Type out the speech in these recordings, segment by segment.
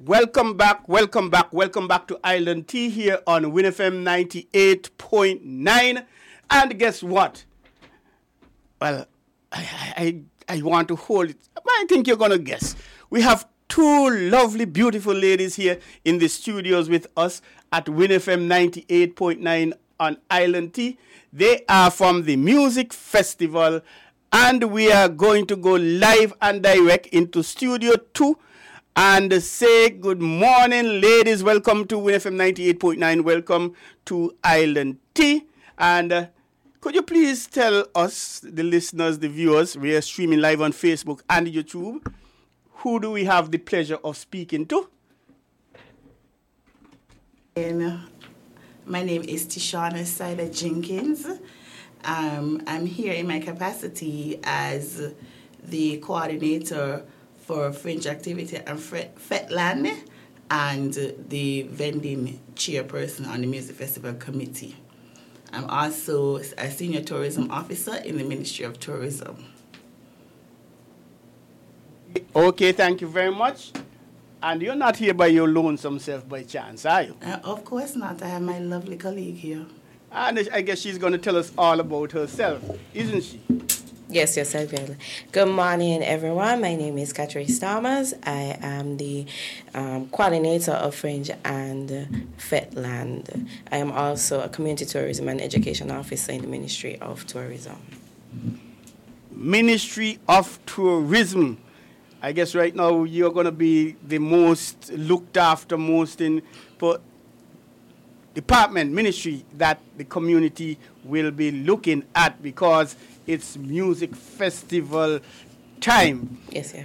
Welcome back, welcome back, welcome back to Island Tea here on WinFM 98.9. And guess what? Well, I want to hold it. I think you're going to guess. We have two lovely, beautiful ladies here in the studios with us at WinFM 98.9 on Island Tea. They are from the Music Festival, and we are going to go live and direct into Studio 2 and say good morning, ladies. Welcome to WinFM 98.9. Welcome to Island Tea. And could you please tell us, the listeners, the viewers, we are streaming live on Facebook and YouTube, who do we have the pleasure of speaking to? My name is Tishana Sider Jenkins. I'm here in my capacity as the coordinator for Fringe Activity and Fetland and the vending chairperson on the Music Festival Committee. I'm also a senior tourism officer in the Ministry of Tourism. Okay, thank you very much. And you're not here by your lonesome self by chance, are you? Of course not. I have my lovely colleague here. And I guess she's going to tell us all about herself, isn't she? Yes, I will. Good morning, everyone. My name is Catrice Thomas. I am the coordinator of Fringe and Fetland. I am also a community tourism and education officer in the Ministry of Tourism. Ministry of Tourism. I guess right now you're going to be the most looked after, most in department, ministry that the community will be looking at because it's music festival time. Yes.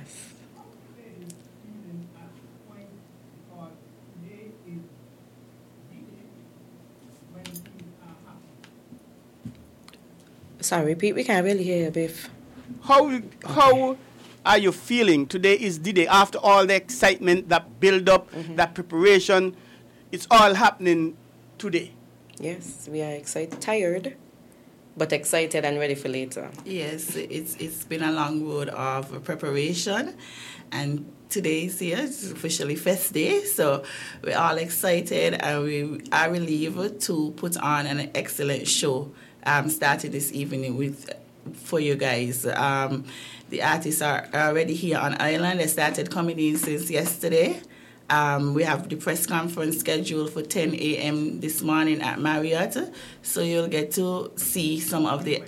Sorry, repeat. We can't really hear you, Biff. How are you feeling? Today is the day. After all the excitement, that build up, that preparation, it's all happening today. Yes, we are excited, tired, but excited and ready for later. Yes, it's been a long road of preparation, and today is here. It's officially Fest Day, so we're all excited, and we are relieved to put on an excellent show starting this evening for you guys. The artists are already here on island. They started coming in since yesterday. We have the press conference scheduled for 10 a.m. this morning at Marriott, so you'll get to see some of the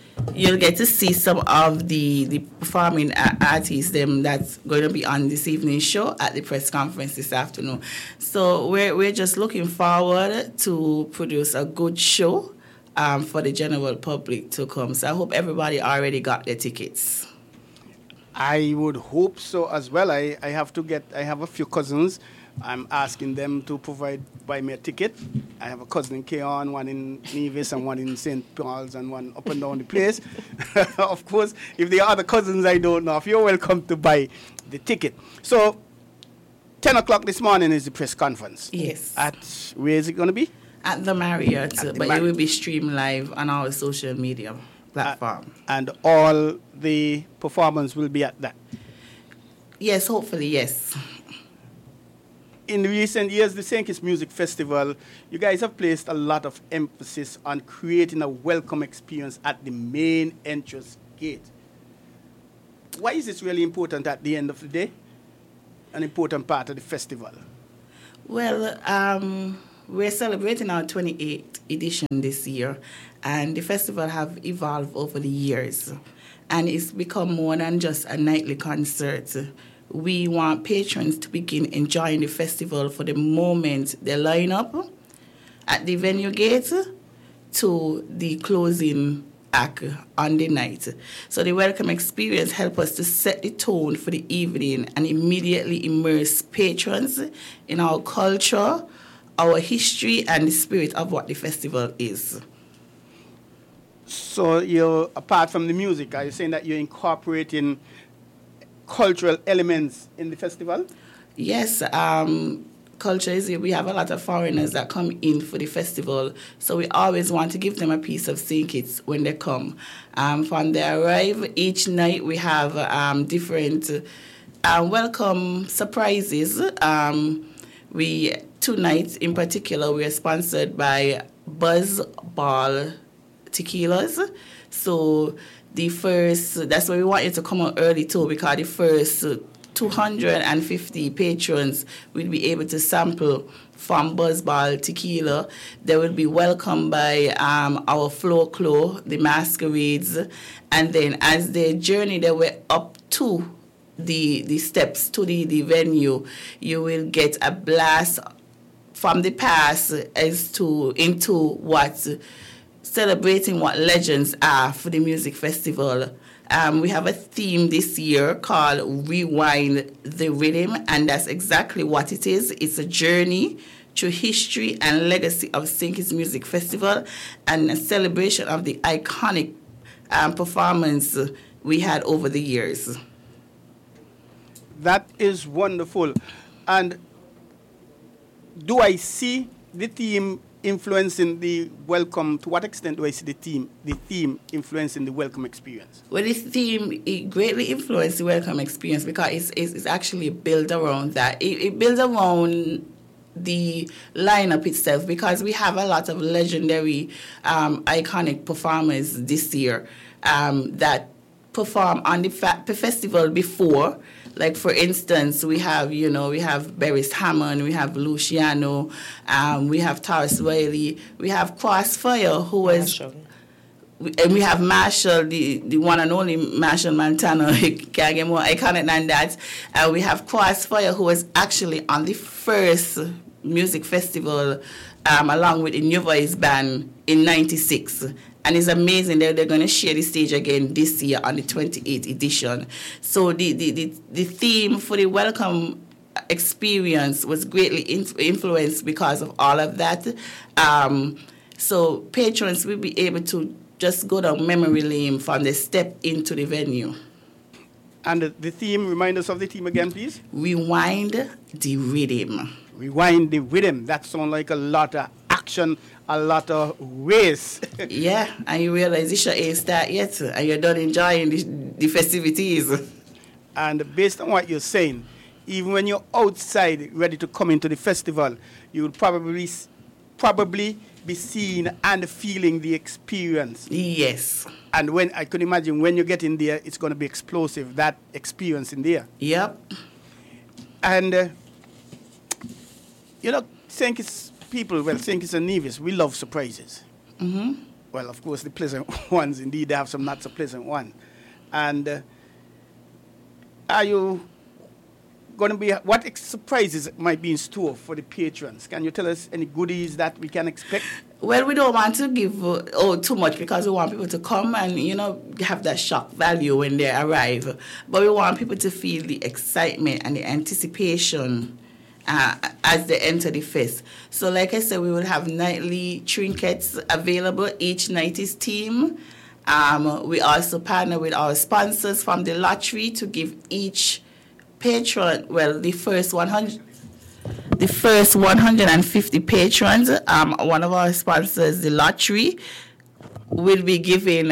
performing artists that's going to be on this evening's show at the press conference this afternoon. So we're just looking forward to produce a good show for the general public to come. So I hope everybody already got their tickets. I would hope so as well. I have a few cousins. I'm asking them to buy me a ticket. I have a cousin in Keon, one in Nevis and one in St. Paul's and one up and down the place. Of course, if there are other cousins I don't know, if you're welcome to buy the ticket. So 10 o'clock this morning is the press conference. Yes. Where is it going to be? At the Marriott, it will be streamed live on our social media platform. And all the performance will be at that? Yes, hopefully, yes. In recent years, the St. Kitts Music Festival, you guys have placed a lot of emphasis on creating a welcome experience at the main entrance gate. Why is this really important at the end of the day? An important part of the festival? Well, we're celebrating our 28th edition this year, and the festival have evolved over the years, and it's become more than just a nightly concert. We want patrons to begin enjoying the festival for the moment they line up at the venue gate to the closing act on the night. So the welcome experience helps us to set the tone for the evening and immediately immerse patrons in our culture, our history, and the spirit of what the festival is. So apart from the music, are you saying that you're incorporating cultural elements in the festival? Yes, culture is we have a lot of foreigners that come in for the festival, so we always want to give them a piece of St. Kitts when they come. From they arrive, each night we have different welcome surprises. We tonight in particular we are sponsored by Buzz Ball Tequilas. So that's why we want you to come out early too, because the first 250 patrons will be able to sample from Buzz Ball Tequila. They will be welcomed by our folklore, the masquerades, and then as they journey their way up to the steps to the venue, you will get a blast from the past into what celebrating what legends are for the music festival. We have a theme this year called Rewind the Rhythm, and that's exactly what it is. It's a journey through history and legacy of St. Kitts Music Festival and a celebration of the iconic performance we had over the years. That is wonderful. And do I see the theme influencing the welcome? To what extent do I see the theme influencing the welcome experience? Well, this theme, it greatly influenced the welcome experience because it's actually built around that. It builds around the lineup itself, because we have a lot of legendary, iconic performers this year that perform on the festival before. Like, for instance, we have Beres Hammond, we have Luciano, we have Taurus Riley, we have Crossfire, who was... And we have Marshall, the one and only Marshall Montano. Can't get more iconic than that. We have Crossfire, who was actually on the first music festival along with the New Voice Band in '96. And it's amazing that they're going to share the stage again this year on the 28th edition. So the theme for the welcome experience was greatly influenced because of all of that. So patrons will be able to just go down memory lane from the step into the venue. And the theme, remind us of the theme again, please. Rewind the Rhythm. Rewind the Rhythm. That sounds like a lot of action, a lot of race. Yeah, and you realize this show ain't start yet, and you're done enjoying the festivities. And based on what you're saying, even when you're outside ready to come into the festival, you will probably be seeing and feeling the experience. Yes. And when I could imagine when you get in there, it's going to be explosive, that experience in there. Yep. And, St. Kitts people, St. Kitts and Nevis, we love surprises. Mm-hmm. Well, of course, the pleasant ones, indeed, they have some not so pleasant ones. And are you going to be, what surprises might be in store for the patrons? Can you tell us any goodies that we can expect? Well, we don't want to give too much, because we want people to come and, have that shock value when they arrive. But we want people to feel the excitement and the anticipation as they enter the fest. So like I said, we will have nightly trinkets available. Each night is themed. We also partner with our sponsors from the lottery to give each patron, the first 150 patrons, one of our sponsors, the lottery, will be giving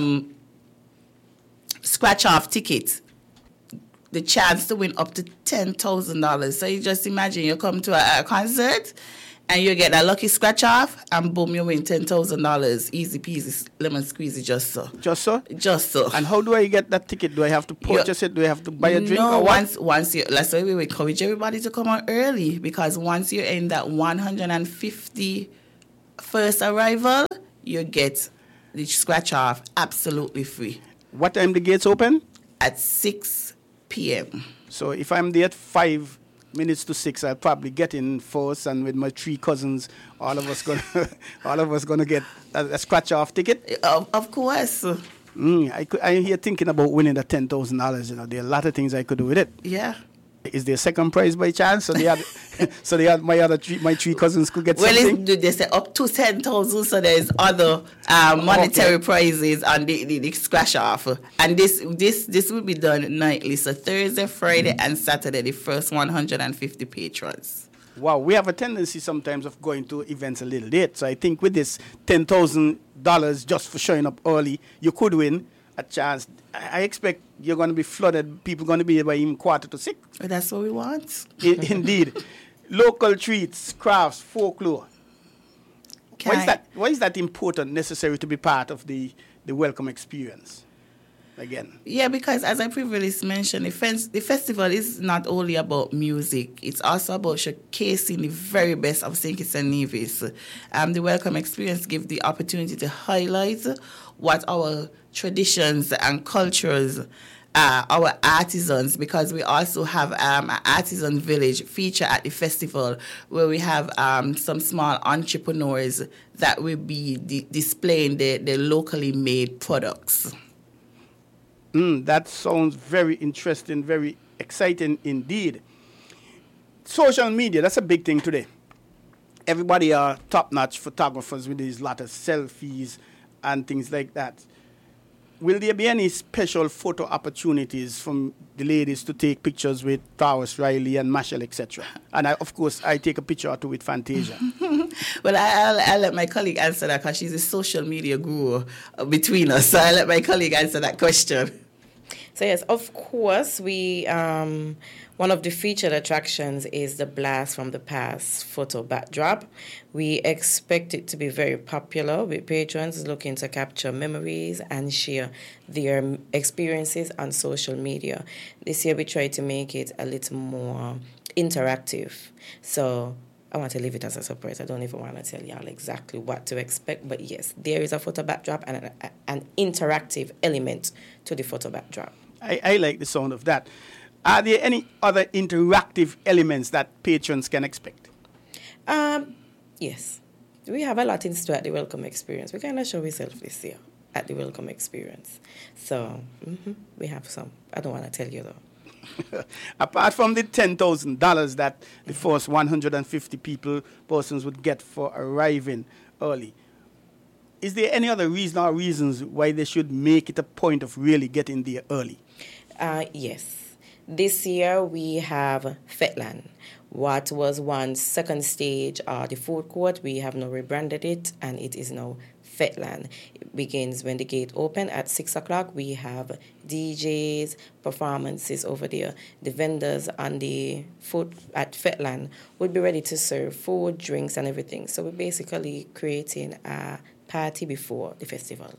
scratch-off tickets, the chance to win up to $10,000. So you just imagine you come to a concert and you get a lucky scratch-off, and boom, you win $10,000. Easy peasy, lemon squeezy, just so. Just so? Just so. And how do I get that ticket? Do I have to purchase it? Do I have to buy a drink? No, or what? once you, that's why we encourage everybody to come out early, because once you're in that 150 first arrival, you get the scratch-off absolutely free. What time the gates open? At 6 p.m. So if I'm there at 5 minutes to 6, I'll probably get in first, and with my 3 cousins, all of us gonna get a scratch-off ticket. Of course. I'm here thinking about winning the $10,000. There are a lot of things I could do with it. Yeah. Is there a second prize by chance? So my 3 cousins could get something. Well, they say up to 10,000. So there's other monetary prizes on the scratch off, and this will be done nightly. So Thursday, Friday, and Saturday, the first 150 patrons. Wow, we have a tendency sometimes of going to events a little late. So I think with this $10,000 just for showing up early, you could win a chance. I expect you're going to be flooded. People going to be here by even 5:45. Well, that's what we want. Indeed. Local treats, crafts, folklore. Why is that important, necessary to be part of the welcome experience? Again. Yeah, because as I previously mentioned, the festival is not only about music, it's also about showcasing the very best of St. Kitts and Nevis. The welcome experience gives the opportunity to highlight what our traditions and cultures our artisans, because we also have an artisan village feature at the festival where we have some small entrepreneurs that will be displaying their locally made products. That sounds very interesting, very exciting indeed. Social media, that's a big thing today. Everybody are top-notch photographers with these lot of selfies and things like that. Will there be any special photo opportunities from the ladies to take pictures with Taurus, Riley, and Machel, etc.? And of course, I take a picture or two with Fantasia. Well, I'll let my colleague answer that because she's a social media guru between us. So I'll let my colleague answer that question. So yes, of course, we one of the featured attractions is the Blast from the Past photo backdrop. We expect it to be very popular with patrons looking to capture memories and share their experiences on social media. This year we try to make it a little more interactive. So I want to leave it as a surprise. I don't even want to tell y'all exactly what to expect. But yes, there is a photo backdrop and an interactive element to the photo backdrop. I like the sound of that. Are there any other interactive elements that patrons can expect? Yes. We have a lot in store at the Welcome Experience. We kind of show ourselves this year at the Welcome Experience. So we have some. I don't want to tell you though. Apart from the $10,000 that the first 150 persons would get for arriving early, is there any other reason or reasons why they should make it a point of really getting there early? Yes. This year we have Fetland. What was once second stage the food court, we have now rebranded it and it is now Fetland. It begins when the gate open at 6 o'clock. We have DJs, performances over there. The vendors on the food at Fetland would be ready to serve food, drinks and everything. So we're basically creating a party before the festival.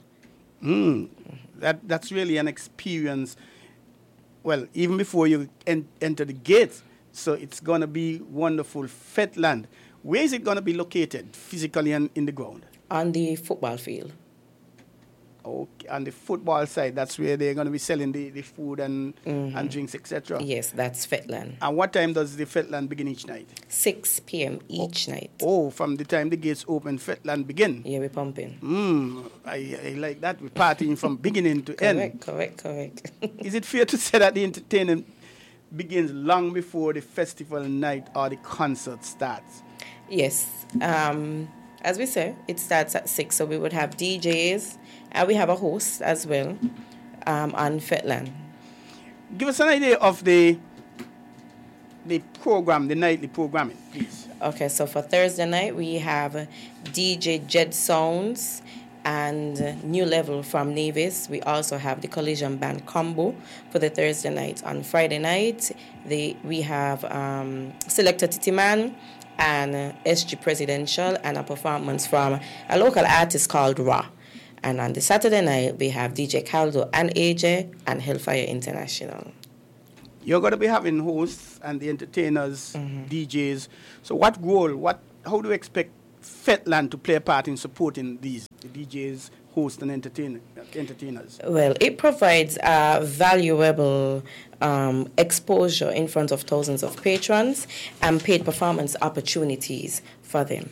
That's really an experience. Well, even before you enter the gates, so it's going to be wonderful. Fetland, where is it going to be located, physically and in the ground? On the football field. Okay, on the football side, that's where they're going to be selling the food and drinks, etc. Yes, that's Fetland. And what time does the Fetland begin each night? 6 p.m. each night. Oh, from the time the gates open, Fetland begin? Yeah, we're pumping. I like that. We're partying from beginning to end. Correct. Is it fair to say that the entertainment begins long before the festival night or the concert starts? Yes. As we say, it starts at 6, so we would have DJs, and we have a host as well on Fetland. Give us an idea of the program, the nightly programming, please. Okay, so for Thursday night, we have DJ Jed Sounds and New Level from Nevis. We also have the Collision Band Combo for the Thursday night. On Friday night, we have Selector Titiman and SG Presidential and a performance from a local artist called Ra. And on the Saturday night, we have DJ Caldo and AJ and Hellfire International. You're going to be having hosts and the entertainers, DJs. So how do you expect Fetland to play a part in supporting the DJs, hosts and entertainers? Well, it provides valuable exposure in front of thousands of patrons and paid performance opportunities for them.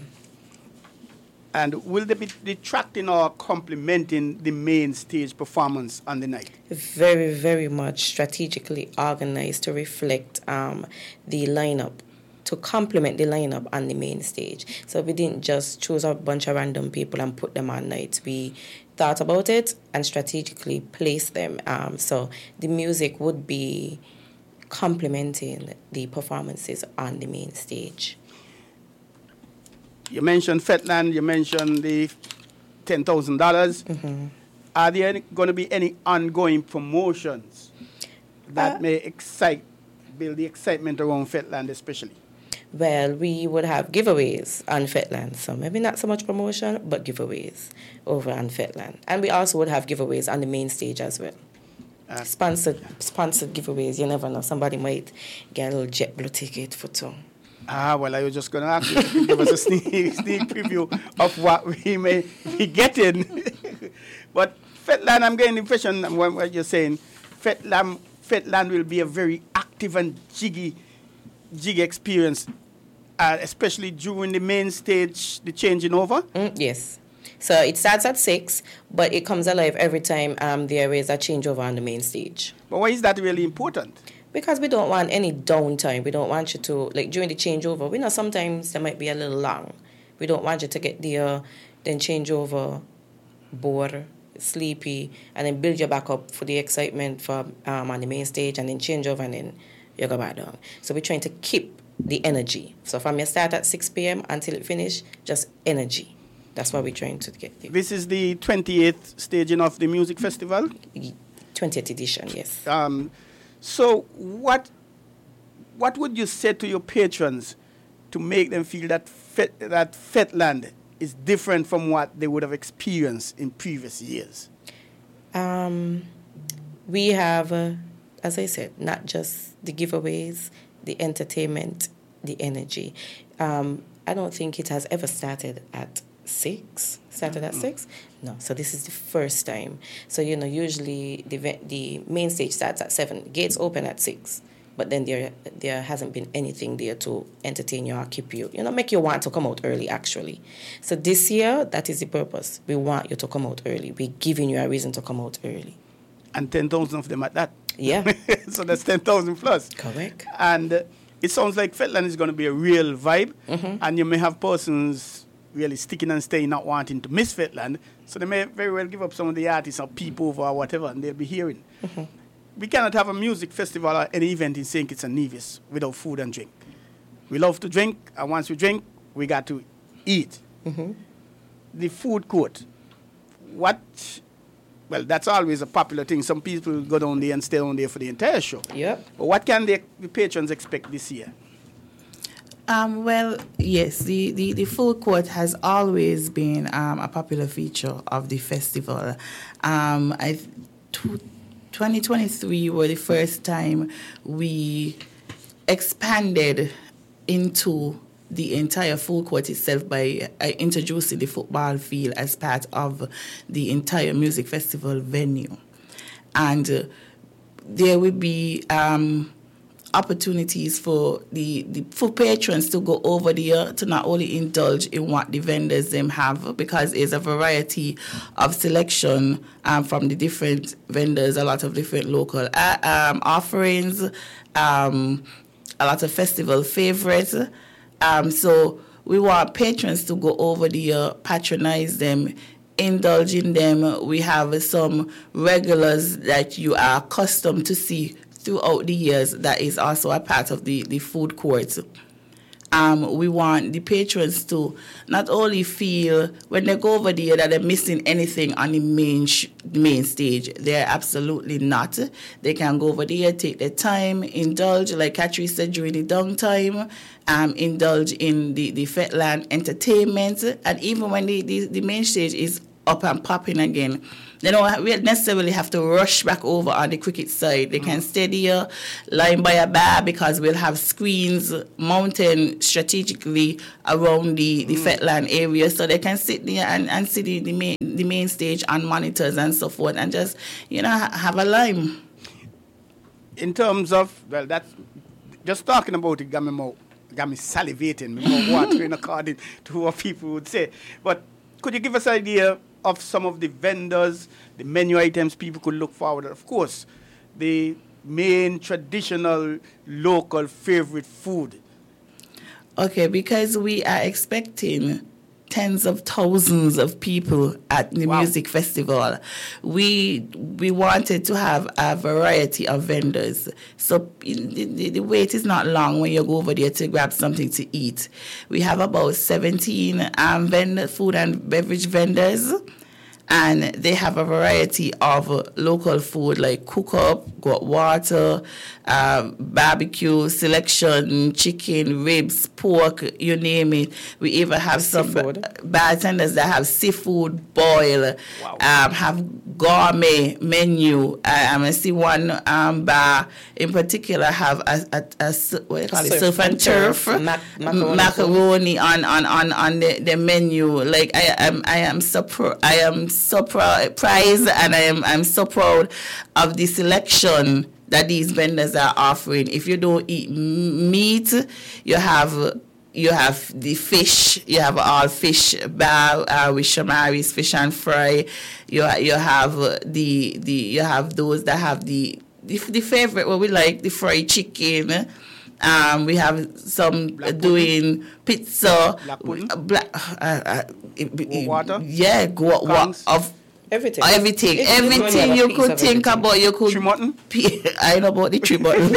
And will they be detracting or complementing the main stage performance on the night? Very, very much strategically organized to reflect the lineup, to complement the lineup on the main stage. So we didn't just choose a bunch of random people and put them on nights. We thought about it and strategically placed them. So the music would be complementing the performances on the main stage. You mentioned Fetland, you mentioned the $10,000. are there going to be any ongoing promotions that may build the excitement around Fetland especially? Well, we would have giveaways on Fetland, so maybe not so much promotion, but giveaways over on Fetland. And we also would have giveaways on the main stage as well. Sponsored giveaways, you never know. Somebody might get a little JetBlue ticket for two. Well, I was just going to ask you to give us a sneak preview of what we may be getting. But Fetland, I'm getting the impression what you're saying, Fetland will be a very active and jiggy experience, especially during the main stage, the changing over? Yes. So it starts at 6, but it comes alive every time there is a changeover on the main stage. But why is that really important? Because we don't want any downtime. We don't want you to, like during the changeover, we know sometimes there might be a little long. We don't want you to get there, then change over, bored, sleepy, and then build you back up for the excitement for on the main stage, and then change over, and then you go back down. So we're trying to keep the energy. So from your start at 6 p.m. until it finish, just energy. That's what we're trying to get there. This is the 28th staging of the music festival? 20th edition, yes. So what would you say to your patrons to make them feel that Fetland is different from what they would have experienced in previous years? We have, as I said, not just the giveaways, the entertainment, the energy. I don't think it has ever started at 6. At 6? No. So this is the first time. So, usually the main stage starts at 7. Gates open at 6. But then there hasn't been anything there to entertain you or keep you, make you want to come out early, actually. So this year, that is the purpose. We want you to come out early. We're giving you a reason to come out early. And 10,000 of them at that. Yeah. So that's 10,000 plus. Correct. And it sounds like Fetland is going to be a real vibe. Mm-hmm. And you may have persons really sticking and staying, not wanting to miss Fetland. So they may very well give up some of the artists or people over or whatever, and they'll be hearing. Mm-hmm. We cannot have a music festival or any event in St. Kitts and Nevis without food and drink. We love to drink, and once we drink, we got to eat. Mm-hmm. The food court. Well, that's always a popular thing. Some people go down there and stay down there for the entire show. Yep. But what can the patrons expect this year? Well, yes, the food court has always been a popular feature of the festival. 2023 was the first time we expanded into the entire food court itself by introducing the football field as part of the entire music festival venue. And there will be opportunities for for patrons to go over there to not only indulge in what the vendors them have, because there's a variety of selection from the different vendors, a lot of different local offerings, a lot of festival favorites. So we want patrons to go over there, patronize them, indulge in them. We have some regulars that you are accustomed to see throughout the years that is also a part of the food court. We want the patrons to not only feel when they go over there that they're missing anything on the main stage. They're absolutely not. They can go over there, take their time, indulge, like Catrice said, during the downtime, indulge in the Fetland entertainment. And even when the main stage is up and popping again, they don't necessarily have to rush back over on the cricket side. They can stay there, lying by a bar, because we'll have screens mounted strategically around the Fetland area, so they can sit there and see the main stage on monitors and so forth, and just have a lime. In terms of, that's just talking about it got me salivating, more watering according to what people would say. But could you give us an idea of some of the vendors, the menu items people could look forward to? Of course, the main traditional local favorite food. Okay, because we are expecting tens of thousands of people at the music festival, we wanted to have a variety of vendors. So the wait is not long when you go over there to grab something to eat. We have about 17 food and beverage vendors. and they have a variety of local food like cook up, got water, barbecue selection, chicken, ribs, pork, you name it. We even have some bartenders that have seafood boil, have gourmet menu. I see one bar in particular have a what do you call it, surf and turf macaroni on the menu. Like I am so surprised, and I'm so proud of the selection that these vendors are offering. If you don't eat meat, you have the fish. You have all fish bar with Shamari's Fish and Fry. You have you have those that have the favorite what we like, the fried chicken. We have some doing pizza, water, of everything you could think about. You could. I know about the tree mutton,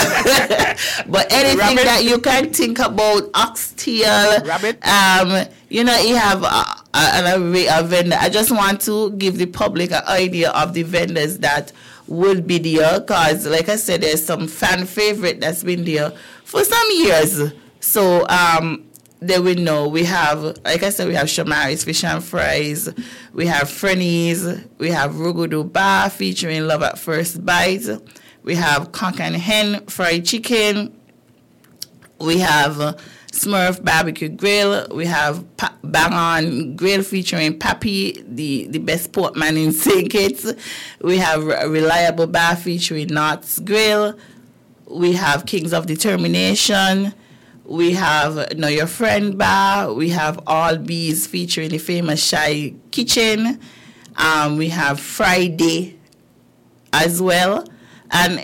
but anything that you can think about, oxtail, rabbit. You have an array of vendors. I just want to give the public an idea of the vendors that will be there, because like I said, there's some fan favorite that's been there for some years. So they will know. We have, like I said, we have Shamari's Fish and Fries, we have Frenny's, we have Rugudu Bar featuring Love at First Bite, we have Cock and Hen Fried Chicken, we have Smurf Barbecue Grill, we have Bang On Grill featuring Pappy, the best portman in St. Kitts, we have Reliable Bar featuring Knott's Grill, we have Kings of Determination, we have Know Your Friend Bar, we have All Bees featuring the famous Shy Kitchen, we have Friday as well. And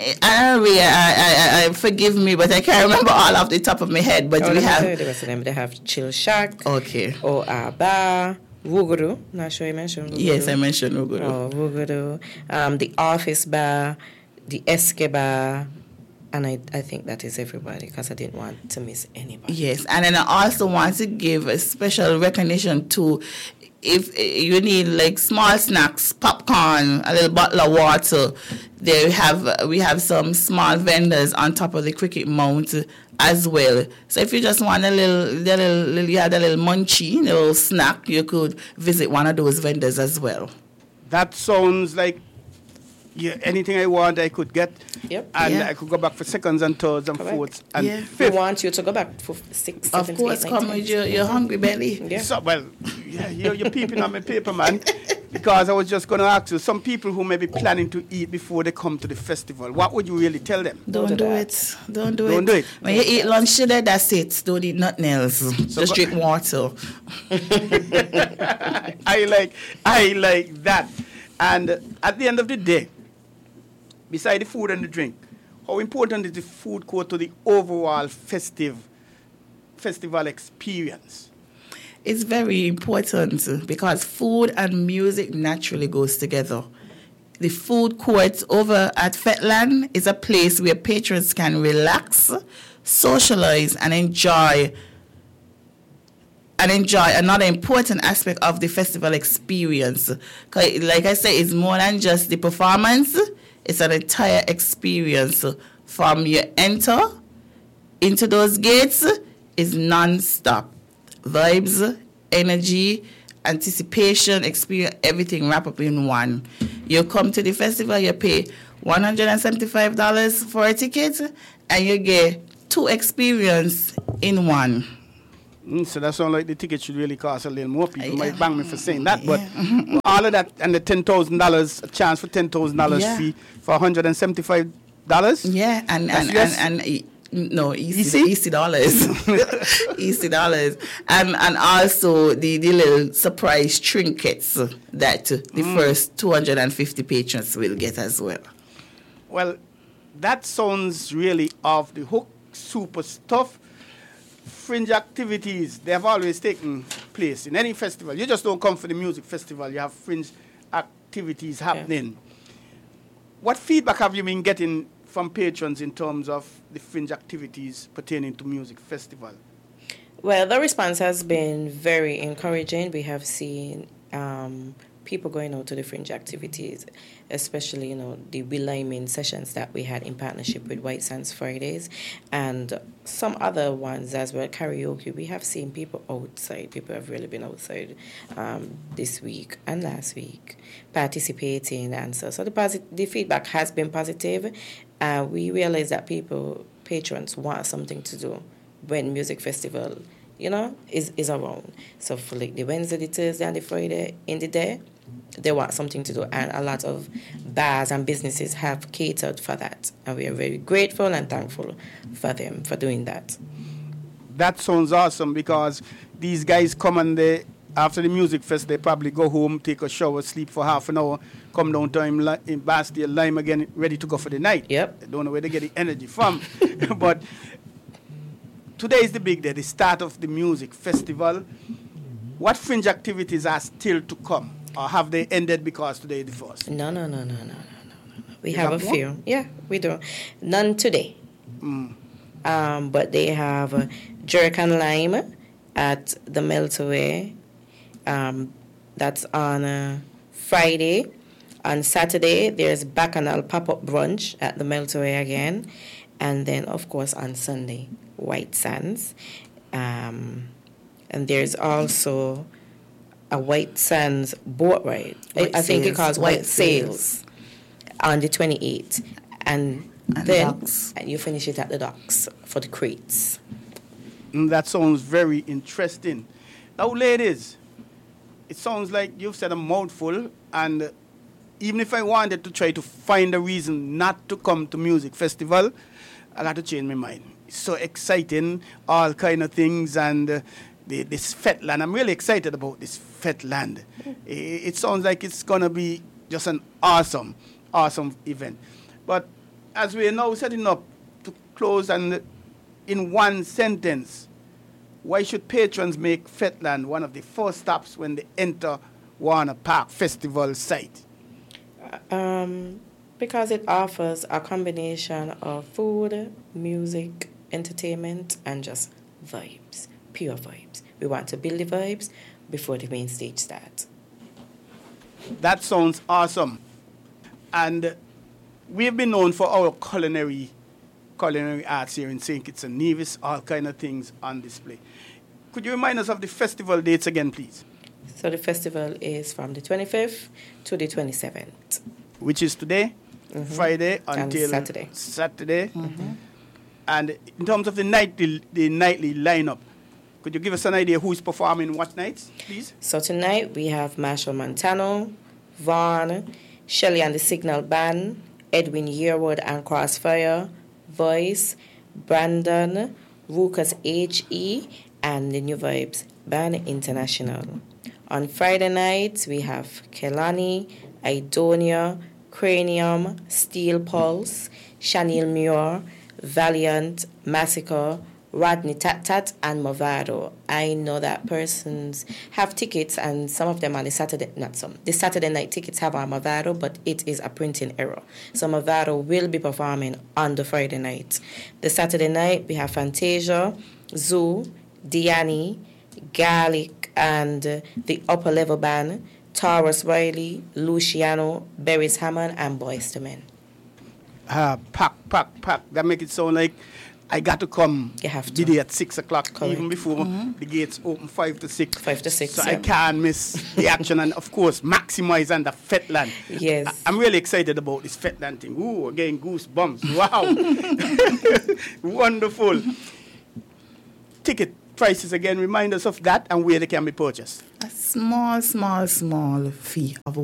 I forgive me, but I can't remember all off the top of my head. But we have the rest of them. They have Chill Shack. Okay. Or Bar, Rugudu. Not sure you mentioned Rugudu. Yes, I mentioned Rugudu. Oh, Rugudu. The Office Bar, the Esque Bar. And I think that is everybody, because I didn't want to miss anybody. Yes, and then I also want to give a special recognition to, if you need like small snacks, popcorn, a little bottle of water, we have some small vendors on top of the cricket mount as well. So if you just want a little munchie, a little snack, you could visit one of those vendors as well. That sounds like anything I want, I could get. Yep. And I could go back for seconds and thirds and fourths and fifths. We want you to go back for 6, 7, Of course, 8, come 9, with your hungry belly. Yeah. So, you're peeping on my paper, man. Because I was just going to ask you, some people who may be planning to eat before they come to the festival, what would you really tell them? Don't do it. Don't do it. When you eat lunch today, that's it. Don't eat nothing else. Just drink water. I like that. And at the end of the day, beside the food and the drink, how important is the food court to the overall festival experience? It's very important because food and music naturally goes together. The food court over at Fetland is a place where patrons can relax, socialize, and enjoy another important aspect of the festival experience. Like I said, it's more than just the performance. It's an entire experience. From you enter into those gates, is non-stop. Vibes, energy, anticipation, experience, everything wrapped up in one. You come to the festival, you pay $175 for a ticket, and you get 2 experiences in one. So that sounds like the ticket should really cost a little more. People might bang me for saying that, but all of that and the $10,000, a chance for $10,000 fee for $175. Yeah, and no, easy dollars, easy dollars, and also the little surprise trinkets that the first 250 patrons will get as well. Well, that sounds really off the hook, super stuff. Fringe activities, they have always taken place in any festival. You just don't come for the music festival. You have fringe activities happening. Yeah. What feedback have you been getting from patrons in terms of the fringe activities pertaining to music festival? Well, the response has been very encouraging. We have seen people going out to the fringe activities, especially, the Will I'm In sessions that we had in partnership with White Sands Fridays and some other ones as well, karaoke. We have seen people outside. People have really been outside this week and last week participating. And so the feedback has been positive. We realize that patrons want something to do when music festival is around. So for like the Wednesday, the Thursday, and the Friday in the day, they want something to do. And a lot of bars and businesses have catered for that. And we are very grateful and thankful for them for doing that. That sounds awesome, because these guys come and after the music fest, they probably go home, take a shower, sleep for half an hour, come downtown in Bastille, Lime again, ready to go for the night. Yep. I don't know where they get the energy from. But today is the big day, the start of the music festival. What fringe activities are still to come? Or have they ended because today is the first? No. We have a few. Yeah, we do. None today. But they have Jerk and Lime at the Meltaway. That's on Friday. On Saturday, there's Bacchanal Pop-Up Brunch at the Meltaway again. And then, of course, on Sunday, White Sands. And there's also a White Sands boat ride. I think it calls White Sails on the 28th. And then you finish it at the docks for the crates. That sounds very interesting. Now, ladies, it sounds like you've said a mouthful, and even if I wanted to try to find a reason not to come to music festival, I got to change my mind. It's so exciting, all kind of things, and this Fetland. I'm really excited about this Fetland. It sounds like it's going to be just an awesome event. But as we are now setting up to close, and in one sentence, why should patrons make Fetland one of the first stops when they enter Warner Park Festival site? Because it offers a combination of food, music, entertainment, and just vibes, pure vibes. We want to build the vibes before the main stage starts. That sounds awesome. And we've been known for our culinary arts here in St. Kitts and Nevis, all kind of things on display. Could you remind us of the festival dates again, please? So the festival is from the 25th to the 27th. Which is today, Friday until Saturday. And in terms of the nightly lineup, could you give us an idea who's performing what nights, please? So tonight we have Marshall Montano, Vaughn, Shelley and the Signal Band, Edwin Yearwood and Crossfire, Voice, Brandon, Ruckus H.E., and the New Vibes Band International. On Friday nights, we have Kelani, Idonia, Cranium, Steel Pulse, Chanel Muir, Valiant, Massacre, Rodney Tat Tat, and Movado. I know that persons have tickets, and some of them on the Saturday night tickets have on Movado, but it is a printing error. So Movado will be performing on the Friday night. The Saturday night, we have Fantasia, Zoo, Diani, Garlic, and the Upper Level Band, Taurus Riley, Luciano, Berries Hammond, and Boyz II Men. Pack. That make it sound like I got to come today at 6 o'clock, correct, even before the gates open 5 to 6. 5 to 6. So I can't miss the action and, of course, maximize on the Fetland. Yes. I'm really excited about this Fetland thing. Ooh, again, goosebumps. Wow. Wonderful. Ticket prices again, remind us of that and where they can be purchased. A small fee of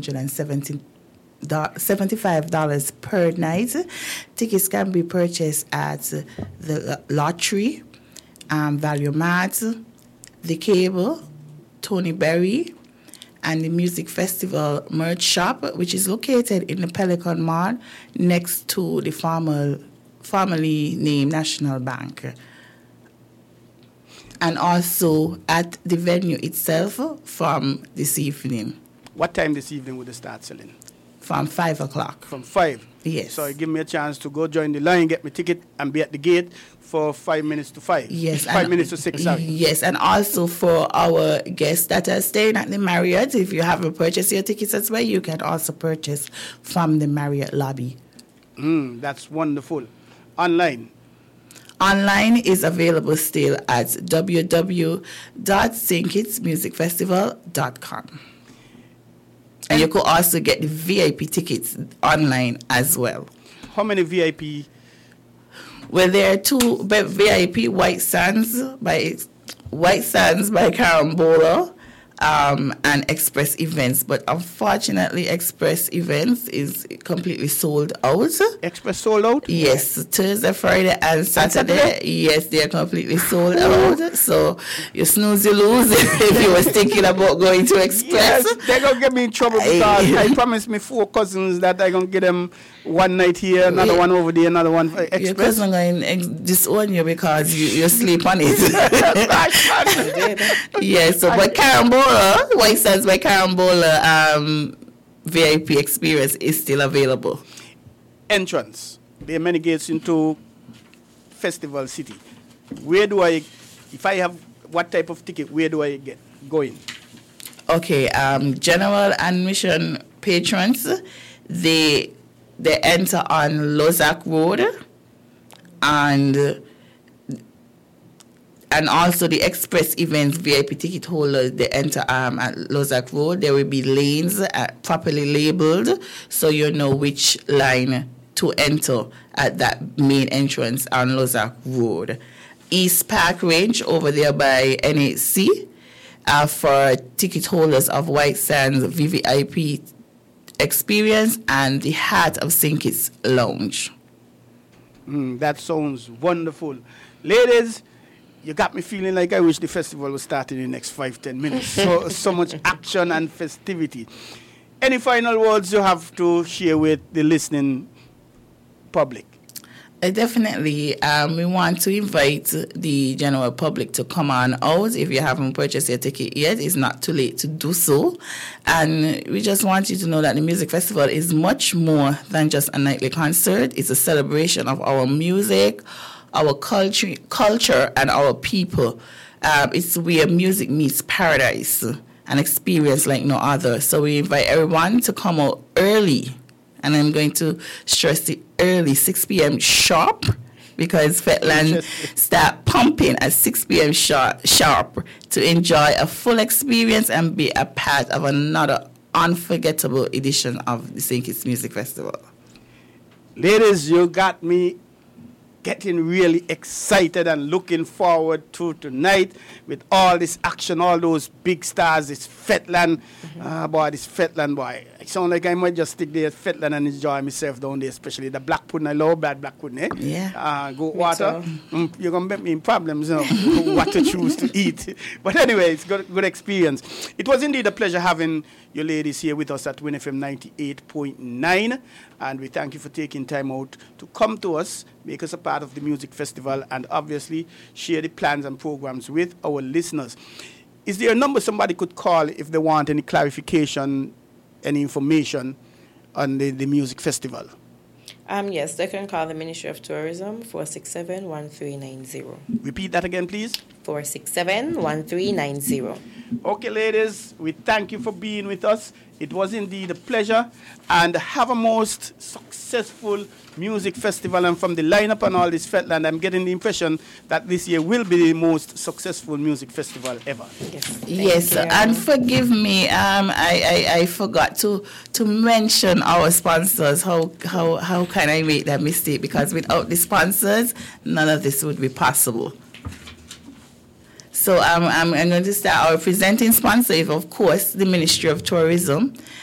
$175 per night. Tickets can be purchased at the Lottery, Value Mart, The Cable, Tony Berry, and the Music Festival merch shop, which is located in the Pelican Mall next to the formerly named National Bank. And also at the venue itself from this evening. What time this evening would they start selling? From 5 o'clock. From 5? Yes. So give me a chance to go join the line, get my ticket, and be at the gate for 5 minutes to 5. Yes. 5 minutes to 6, sorry. Yes, and also for our guests that are staying at the Marriott, if you haven't purchased your tickets as well, you can also purchase from the Marriott lobby. That's wonderful. Online is available still at www.stkitsmusicfestival.com. And you could also get the VIP tickets online as well. How many VIP? Well, there are 2 VIP White Sands by Carambola and Express Events. But unfortunately, Express Events is completely sold out. Express sold out? Yes, Thursday, Friday, and Saturday. Yes, they are completely sold out. So you snooze, you lose if you was thinking about going to Express. Yes, they're going to get me in trouble because I promised me 4 cousins that I'm going to get them one night here, another one over there, another one for Express. Your cousin going to disown you because you sleep on it. Yes, so but Carambola, White Sands by Carambola VIP experience is still available. Entrance. There are many gates into Festival City. Where do I, if I have what type of ticket, where do I go in? Okay, general admission patrons, they enter on Lozak Road, and also the Express Events VIP ticket holders, they enter at Lozak Road. There will be lanes properly labeled, so you know which line to enter at that main entrance on Lozak Road. East Park Range over there by NHC for ticket holders of White Sands VVIP experience and the Heart of St. Kitts Lounge. That sounds wonderful. Ladies, you got me feeling like I wish the festival was starting in the next 5-10 minutes. So much action and festivity. Any final words you have to share with the listening public? Definitely. We want to invite the general public to come on out. If you haven't purchased your ticket yet, it's not too late to do so. And we just want you to know that the music festival is much more than just a nightly concert. It's a celebration of our music, our culture, and our people. It's where music meets paradise, an experience like no other. So we invite everyone to come out early. And I'm going to stress the early 6 p.m. sharp, because Fetland start pumping at 6 p.m. sharp to enjoy a full experience and be a part of another unforgettable edition of the St. Kitts Music Festival. Ladies, you got me getting really excited and looking forward to tonight with all this action, all those big stars, this Fetland. Boy, this Fetland, boy. It sounds like I might just stick there at Fetland and enjoy myself down there, especially the black pudding. I love bad black pudding, eh? Yeah. Goat water. You're going to make me in problems, you know, what to choose to eat. But anyway, it's good experience. It was indeed a pleasure having you ladies here with us at Win FM 98.9. And we thank you for taking time out to come to us, make us a part of the music festival, and obviously share the plans and programs with our listeners. Is there a number somebody could call if they want any clarification, any information on the music festival? Yes, they can call the Ministry of Tourism, 467-1390. Repeat that again, please. 467-1390. Okay, ladies, we thank you for being with us. It was indeed a pleasure, and have a most successful music festival. And from the lineup and all this Fetland, I'm getting the impression that this year will be the most successful music festival ever. Yes, and forgive me, I forgot to mention our sponsors. How can I make that mistake? Because without the sponsors, none of this would be possible. So I'm going to start our presenting sponsor, is of course the Ministry of Tourism,